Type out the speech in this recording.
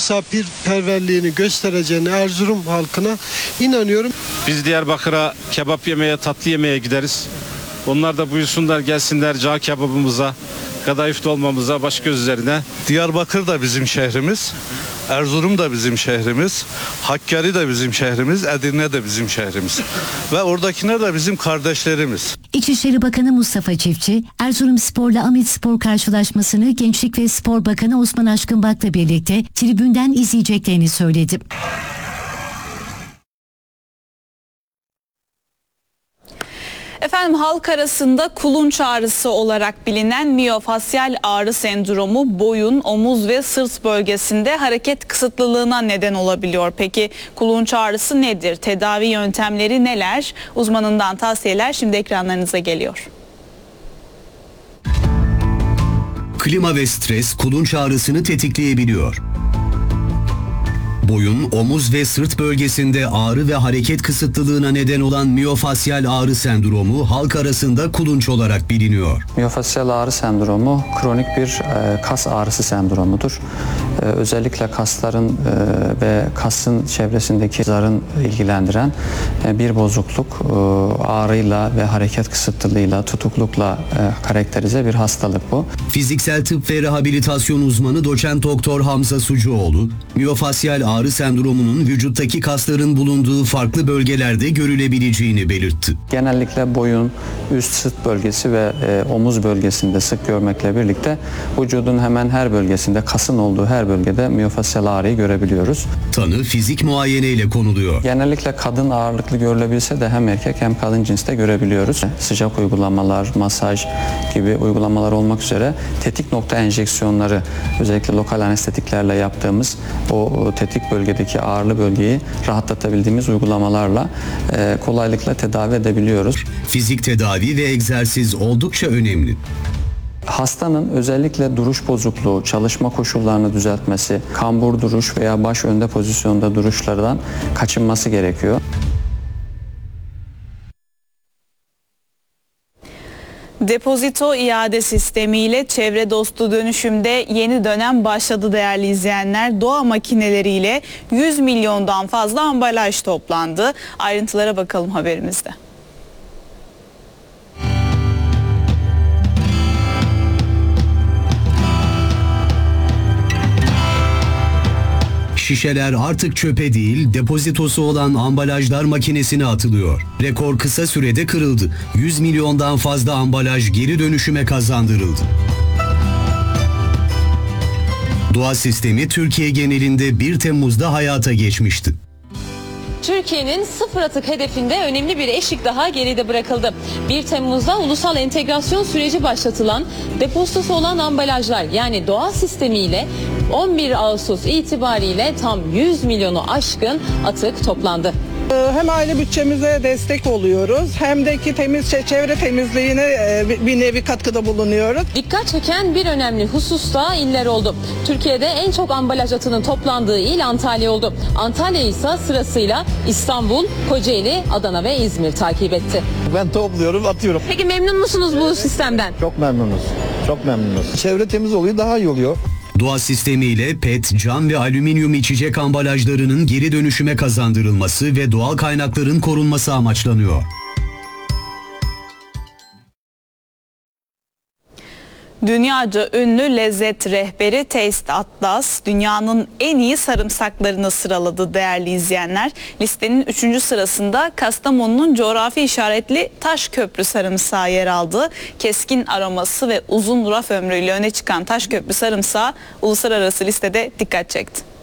misafirperverliğini göstereceğini Erzurum halkına inanıyorum. Biz Diyarbakır'a kebap yemeye, tatlı yemeye gideriz. Onlar da buyursunlar, gelsinler cağ kebabımıza, kadayıf dolmamıza, baş göz üzerine. Diyarbakır da bizim şehrimiz, Erzurum da bizim şehrimiz, Hakkari de bizim şehrimiz, Edirne de bizim şehrimiz ve oradakiler de bizim kardeşlerimiz. İçişleri Bakanı Mustafa Çiftçi, Erzurumspor'la Ahmetspor karşılaşmasını Gençlik ve Spor Bakanı Osman Aşkınbak'la birlikte tribünden izleyeceklerini söyledi. Efendim, halk arasında kulunç ağrısı olarak bilinen miyofasyal ağrı sendromu boyun, omuz ve sırt bölgesinde hareket kısıtlılığına neden olabiliyor. Peki kulunç ağrısı nedir? Tedavi yöntemleri neler? Uzmanından tavsiyeler şimdi ekranlarınıza geliyor. Klima ve stres kulunç ağrısını tetikleyebiliyor. Boyun, omuz ve sırt bölgesinde ağrı ve hareket kısıtlılığına neden olan miyofasyal ağrı sendromu halk arasında kulunç olarak biliniyor. Miyofasyal ağrı sendromu kronik bir kas ağrısı sendromudur. Özellikle kasların ve kasın çevresindeki zarın ilgilendiren bir bozukluk, ağrıyla ve hareket kısıtlılığıyla, tutuklukla karakterize bir hastalık bu. Fiziksel tıp ve rehabilitasyon uzmanı doçent doktor Hamza Sucuoğlu, miyofasyal ağrı sendromunun vücuttaki kasların bulunduğu farklı bölgelerde görülebileceğini belirtti. Genellikle boyun, üst sırt bölgesi ve omuz bölgesinde sık görmekle birlikte vücudun hemen her bölgesinde, kasın olduğu her bölgede miyofasyal ağrıyı görebiliyoruz. Tanı fizik muayeneyle konuluyor. Genellikle kadın ağırlıklı görülebilse de hem erkek hem kadın cinste görebiliyoruz. Sıcak uygulamalar, masaj gibi uygulamalar olmak üzere tetik nokta enjeksiyonları, özellikle lokal anestetiklerle yaptığımız o tetik bölgedeki ağrılı bölgeyi rahatlatabildiğimiz uygulamalarla kolaylıkla tedavi edebiliyoruz. Fizik tedavi ve egzersiz oldukça önemli. Hastanın özellikle duruş bozukluğu, çalışma koşullarını düzeltmesi, kambur duruş veya baş önde pozisyonda duruşlardan kaçınması gerekiyor. Depozito iade sistemiyle çevre dostu dönüşümde yeni dönem başladı değerli izleyenler. Doğa makineleriyle 100 milyondan fazla ambalaj toplandı. Ayrıntılara bakalım haberimizde. Şişeler artık çöpe değil, depozitosu olan ambalajlar makinesine atılıyor. Rekor kısa sürede kırıldı. 100 milyondan fazla ambalaj geri dönüşüme kazandırıldı. Doğa sistemi Türkiye genelinde 1 Temmuz'da hayata geçmişti. Türkiye'nin sıfır atık hedefinde önemli bir eşik daha geride bırakıldı. 1 Temmuz'da ulusal entegrasyon süreci başlatılan depozitosu olan ambalajlar yani doğa sistemiyle 11 Ağustos itibariyle tam 100 milyonu aşkın atık toplandı. Hem aile bütçemize destek oluyoruz hem de ki çevre temizliğine bir nevi katkıda bulunuyoruz. Dikkat çeken bir önemli husus da iller oldu. Türkiye'de en çok ambalaj atığının toplandığı il Antalya oldu. Antalya ise sırasıyla İstanbul, Kocaeli, Adana ve İzmir takip etti. Ben topluyorum, atıyorum. Peki memnun musunuz bu sistemden? Çok memnunuz. Çok memnunuz. Çevre temiz oluyor, daha iyi oluyor. Doğa sistemiyle PET, cam ve alüminyum içecek ambalajlarının geri dönüşüme kazandırılması ve doğal kaynakların korunması amaçlanıyor. Dünyaca ünlü lezzet rehberi Taste Atlas dünyanın en iyi sarımsaklarını sıraladı değerli izleyenler. Listenin 3. sırasında Kastamonu'nun coğrafi işaretli Taşköprü sarımsağı yer aldı. Keskin aroması ve uzun raf ömrüyle öne çıkan Taşköprü sarımsağı uluslararası listede dikkat çekti.